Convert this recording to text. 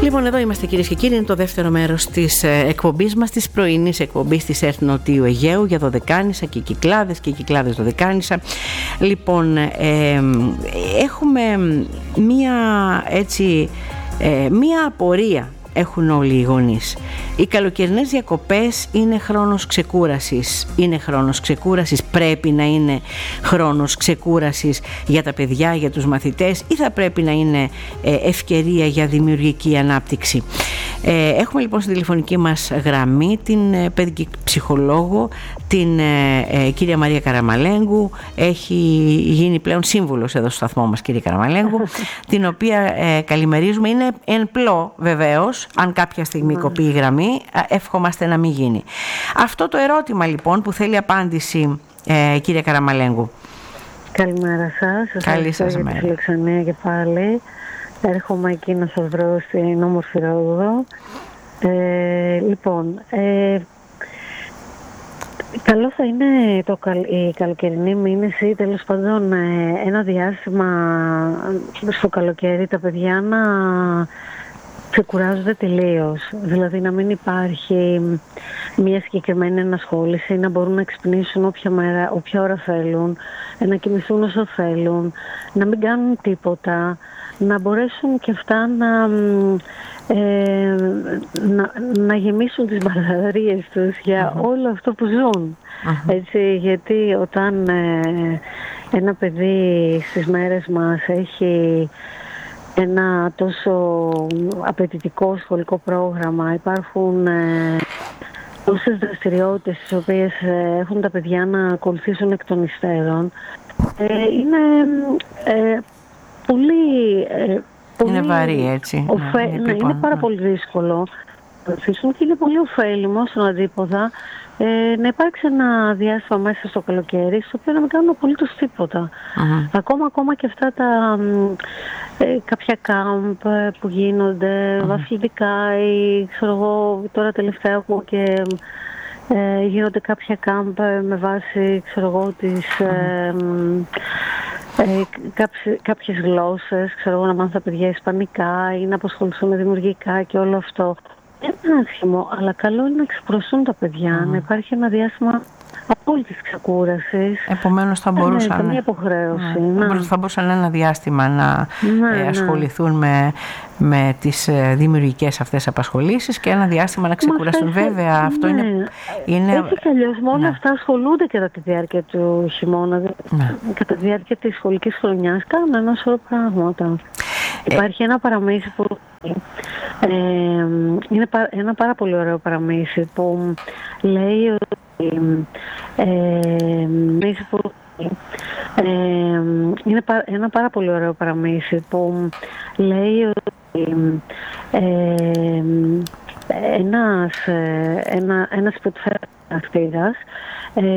Λοιπόν, εδώ είμαστε κυρίες και κύριοι, είναι το δεύτερο μέρος της εκπομπής μας, της πρωινής εκπομπής της ΕΡΤ Νοτίου Αιγαίου για Δωδεκάνησα και Κυκλάδες και Κυκλάδες Δωδεκάνησα. Λοιπόν, έχουμε μία απορία έχουν όλοι οι γονείς. Οι καλοκαιρινές διακοπές είναι χρόνος ξεκούρασης. Είναι χρόνος ξεκούρασης, πρέπει να είναι χρόνος ξεκούρασης για τα παιδιά, για τους μαθητές, ή θα πρέπει να είναι ευκαιρία για δημιουργική ανάπτυξη. Έχουμε λοιπόν στη τηλεφωνική μας γραμμή την παιδική ψυχολόγο, την κυρία Μαρία Καραμαλέγκου. Έχει γίνει πλέον σύμβουλος εδώ στο σταθμό μας, κυρία Καραμαλέγκου, την οποία καλημερίζουμε. Είναι εν πλώ βεβαίως, αν κάποια στιγμή κοπεί η γραμμή, εύχομαστε να μην γίνει. Αυτό το ερώτημα λοιπόν που θέλει απάντηση, κυρία Καραμαλέγκου. Καλημέρα σας. Καλή σας μέρα. Τη φιλοξενία και πάλι. Έρχομαι εκεί να σας βρω στην όμορφη Ρόδο. Λοιπόν, καλό θα είναι η καλοκαιρινή μήνυση ή τέλος πάντων ένα διάστημα στο καλοκαίρι τα παιδιά να ξεκουράζονται τελείως. Δηλαδή να μην υπάρχει μια συγκεκριμένη ενασχόληση, να μπορούν να ξυπνήσουν όποια ώρα θέλουν, να κοιμηθούν όσο θέλουν, να μην κάνουν τίποτα, να μπορέσουν και αυτά να γεμίσουν τις μπαταρίες τους για όλο αυτό που ζουν. Έτσι, γιατί όταν ένα παιδί στις μέρες μας έχει ένα τόσο απαιτητικό σχολικό πρόγραμμα, υπάρχουν τόσες δραστηριότητες τις οποίες έχουν τα παιδιά να ακολουθήσουν εκ των υστέρων, είναι πολύ είναι βαρύ, έτσι. Είναι πάρα πολύ δύσκολο να ακολουθήσουν και είναι πολύ ωφέλιμο στον αντίποδα να υπάρξει ένα διάστημα μέσα στο καλοκαίρι στο οποίο να μην κάνουν απολύτως τίποτα. Ακόμα και αυτά τα κάποια κάμπ που γίνονται αθλητικά ή ξέρω εγώ, τώρα τελευταία έχουμε και γίνονται κάποια κάμπ με βάση ξέρω εγώ τις κάποιες γλώσσες, ξέρω εγώ, να μάθουν τα παιδιά ισπανικά ή να απασχοληθούν δημιουργικά και όλο αυτό. Δεν είναι άσχημο, αλλά καλό είναι να ξεκουραστούν τα παιδιά, να υπάρχει ένα διάστημα απόλυτης ξεκούρασης. Επομένως θα μπορούσαν, καμία υποχρέωση. Θα μπορούσαν ένα διάστημα να ασχοληθούν με τις δημιουργικές αυτές απασχολήσεις και ένα διάστημα να ξεκουραστούν. Βέβαια, αυτό είναι... Έτσι κι αλλιώς μόνο αυτά ασχολούνται κατά τη διάρκεια του χειμώνα. Κατά τη διάρκεια της σχολικής χρονιάς κάνουν ένα σωρό πράγματα. Υπάρχει ένα παραμύθι που είναι ένα πάρα πολύ ωραίο παραμύθι που λέει ότι είναι ένα πάρα πολύ ωραίο παραμύθι που λέει ότι ένας πετυχημένος